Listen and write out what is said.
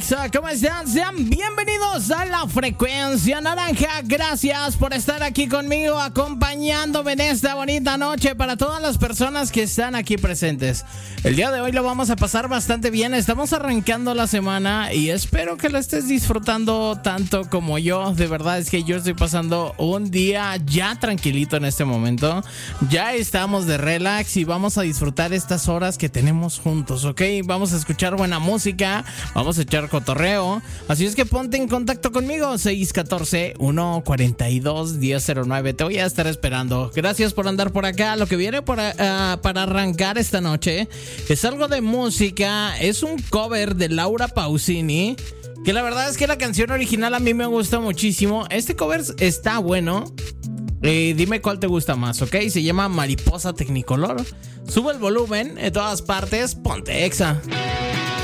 Exa, ¿cómo están? Sean bienvenidos a la Frecuencia Naranja. Gracias por estar aquí conmigo, acompañándome en esta bonita noche. Para todas las personas que están aquí presentes, el día de hoy lo vamos a pasar bastante bien. Estamos arrancando la semana y espero que lo estés disfrutando tanto como yo. De verdad es que yo estoy pasando un día ya tranquilito en este momento. Ya estamos de relax y vamos a disfrutar estas horas que tenemos juntos, ¿ok? Vamos a escuchar buena música, vamos a echar cotorreo. Así es que ponte en contacto conmigo, 614-142-1009. Te voy a estar esperando. Gracias por andar por acá. Lo que viene para arrancar esta noche es algo de música. Es un cover de Laura Pausini, que la verdad es que la canción original a mí me gusta muchísimo. Este cover está bueno. Dime cuál te gusta más, ¿ok? Se llama Mariposa Tecnicolor. Sube el volumen en todas partes. Ponte Exa.